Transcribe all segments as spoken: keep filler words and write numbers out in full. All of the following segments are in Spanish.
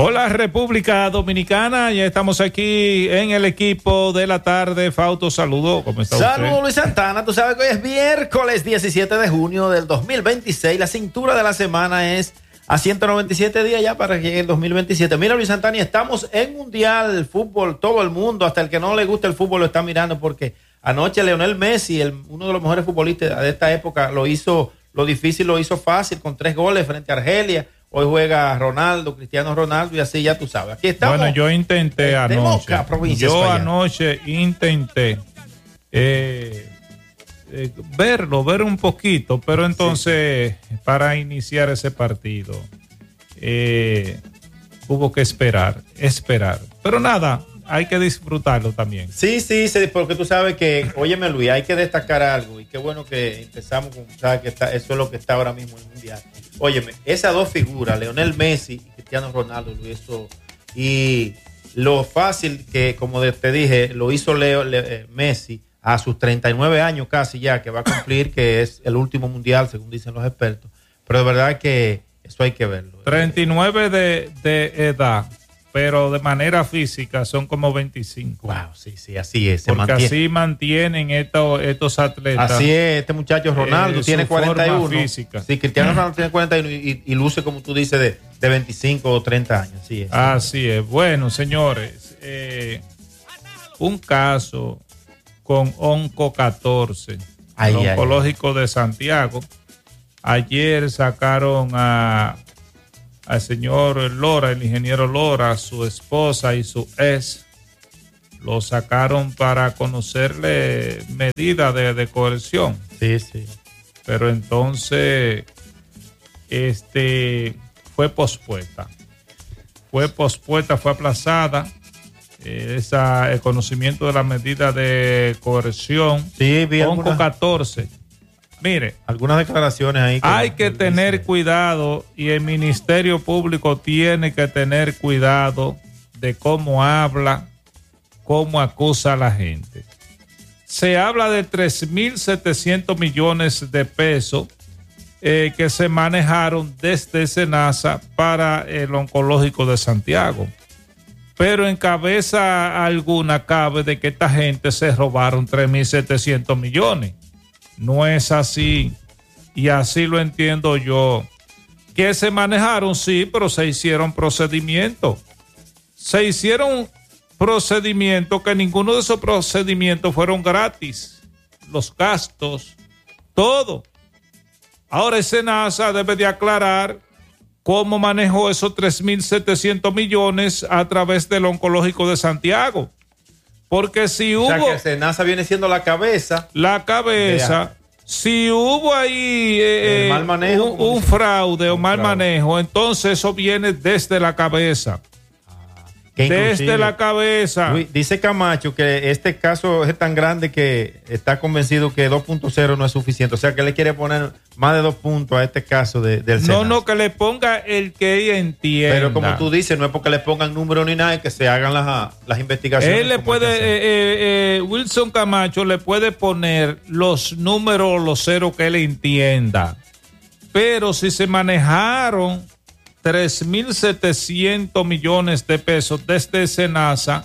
Hola República Dominicana, ya estamos aquí en el equipo de la tarde. Fausto, saludo, ¿cómo está usted? Saludos Luis Santana, tú sabes que hoy es miércoles diecisiete de junio del dos mil veintiséis, la cintura de la semana es a ciento noventa y siete días ya para que llegue el dos mil veintisiete. Mira Luis Santana, estamos en Mundial, fútbol, todo el mundo, hasta el que no le gusta el fútbol lo está mirando porque anoche Lionel Messi, el, uno de los mejores futbolistas de esta época, lo hizo, lo difícil lo hizo fácil con tres goles frente a Argelia. Hoy juega Ronaldo, Cristiano Ronaldo y así ya tú sabes. Aquí estamos. Bueno, yo intenté anoche. Moca, yo anoche intenté eh, eh, verlo, ver un poquito, pero entonces sí. para iniciar ese partido eh, hubo que esperar, esperar. Pero nada, hay que disfrutarlo también. Sí, sí, sí, porque tú sabes que, óyeme Luis, hay que destacar algo y qué bueno que empezamos con, sabes que está, eso es lo que está ahora mismo en el Mundial. Óyeme, esas dos figuras, Lionel Messi y Cristiano Ronaldo, Luis, eso, y lo fácil que, como te dije, lo hizo Leo, Le, Messi a sus treinta y nueve años casi ya, que va a cumplir, que es el último Mundial, según dicen los expertos, pero de verdad que eso hay que verlo. treinta y nueve de, de edad. Pero de manera física son como veinticinco. Wow, sí, sí, así es. Se Porque mantiene. así mantienen estos, estos atletas. Así es, este muchacho Ronaldo eh, tiene cuarenta y uno. Física. Sí, Cristiano Ronaldo tiene cuarenta y uno y, y luce, como tú dices, de, de veinticinco o treinta años. Así es. Así es. Bueno, señores, eh, un caso con Onco catorce, ay, el ay, oncológico ay. de Santiago. Ayer sacaron a... al señor Lora, el ingeniero Lora, su esposa y su ex, lo sacaron para conocerle medidas de, de coerción. Sí, sí. Pero entonces, este, fue pospuesta. Fue pospuesta, fue aplazada. Eh, esa, el conocimiento de la medida de coerción. Sí, bien. Onco catorce. Mire, algunas declaraciones ahí. Que hay que tener dice. cuidado y el Ministerio Público tiene que tener cuidado de cómo habla, cómo acusa a la gente. Se habla de tres mil setecientos millones de pesos eh, que se manejaron desde SENASA para el oncológico de Santiago. Pero en cabeza alguna cabe de que esta gente se robaron tres mil setecientos millones. No es así, y así lo entiendo yo. Que se manejaron, sí, pero se hicieron procedimientos. Se hicieron procedimientos que ninguno de esos procedimientos fueron gratis. Los gastos, todo. Ahora el SENASA debe de aclarar cómo manejó esos tres mil setecientos millones a través del oncológico de Santiago. Porque si hubo... O sea, que SENASA viene siendo la cabeza. La cabeza. Si hubo ahí eh, mal manejo, un, un fraude o mal fraude. manejo, entonces eso viene desde la cabeza. Desde la cabeza. Luis, dice Camacho que este caso es tan grande que está convencido que dos punto cero no es suficiente. O sea, que le quiere poner más de dos puntos a este caso de, del SENASA. No, no, que le ponga el que ella entienda. Pero como tú dices, no es porque le pongan número ni nada, es que se hagan las, las investigaciones. Él le puede, eh, eh, Wilson Camacho le puede poner los números, los ceros que él entienda. Pero si se manejaron tres mil setecientos millones de pesos desde SENASA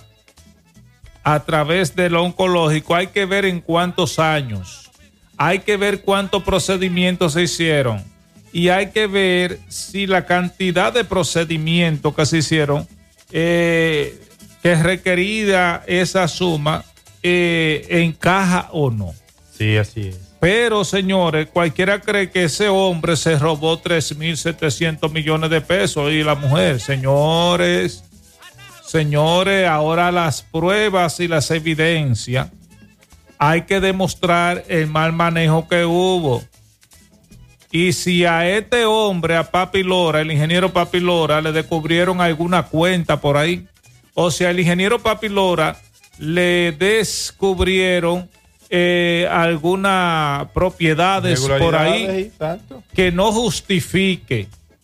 a través del oncológico, hay que ver en cuántos años, hay que ver cuántos procedimientos se hicieron y hay que ver si la cantidad de procedimientos que se hicieron, eh, que requerida esa suma, eh, encaja o no. Sí, así es. Pero, señores, cualquiera cree que ese hombre se robó tres mil setecientos millones de pesos y la mujer, señores, señores, ahora las pruebas y las evidencias, hay que demostrar el mal manejo que hubo. Y si a este hombre, a Papi Lora, el ingeniero Papi Lora, le descubrieron alguna cuenta por ahí, o si al ingeniero Papi Lora le descubrieron Eh, algunas propiedades por ahí que no justifique.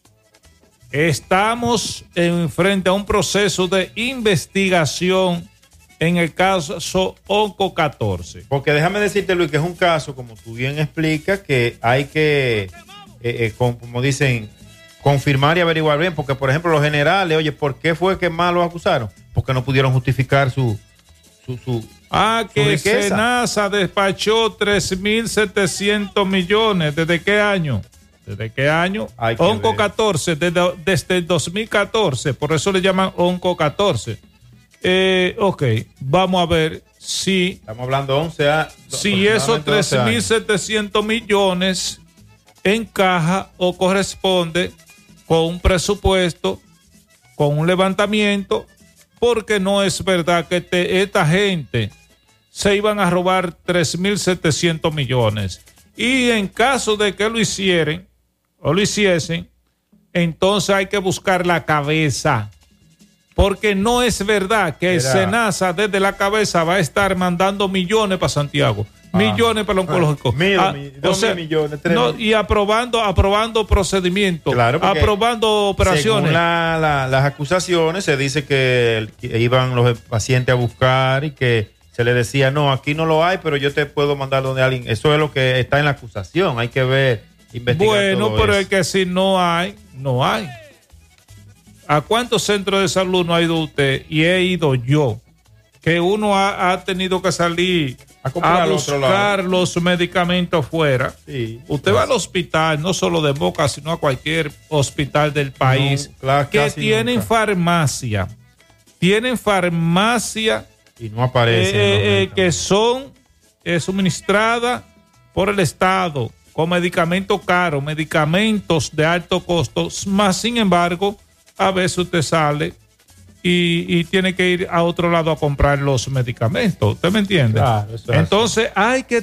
Estamos en frente a un proceso de investigación en el caso Onco catorce. Porque déjame decirte, Luis, que es un caso, como tú bien explicas, que hay que, eh, eh, con, como dicen, confirmar y averiguar bien, porque por ejemplo los generales, oye, ¿por qué fue que más los acusaron? Porque no pudieron justificar su... su, su ah, su que riqueza. Senasa despachó tres mil setecientos millones. ¿Desde qué año? ¿Desde qué año? Onco catorce, desde, desde el dos mil catorce, por eso le llaman Onco catorce. Eh, ok, vamos a ver si... Estamos hablando once a... Si esos tres mil setecientos millones encaja o corresponde con un presupuesto, con un levantamiento, porque no es verdad que te, esta gente se iban a robar tres mil setecientos millones. Y en caso de que lo hicieran o lo hiciesen, entonces hay que buscar la cabeza. Porque no es verdad que el Senasa desde la cabeza va a estar mandando millones para Santiago. Ah, millones para el oncológico. Mil, ah, mil, dos o sea, mil millones, tres no, y aprobando, aprobando procedimientos, claro, aprobando operaciones. Según la, la, las acusaciones, se dice que, que iban los pacientes a buscar y que se le decía, no, aquí no lo hay, pero yo te puedo mandar donde alguien. Eso es lo que está en la acusación. Hay que ver, investigar. Bueno, todo pero eso. es que si no hay, no hay. ¿A cuántos centros de salud no ha ido usted? Y he ido yo. Que uno ha, ha tenido que salir a, a buscar los medicamentos fuera. Sí, usted claro. va al hospital, no solo de Moca, sino a cualquier hospital del país, no, claro, que tienen nunca. farmacia. Tienen farmacia. Y no aparecen. Eh, eh, que son eh, suministradas por el Estado con medicamentos caros, medicamentos de alto costo, más sin embargo, a veces usted sale y, y tiene que ir a otro lado a comprar los medicamentos. ¿Usted me entiende? Claro, eso es Entonces así. hay que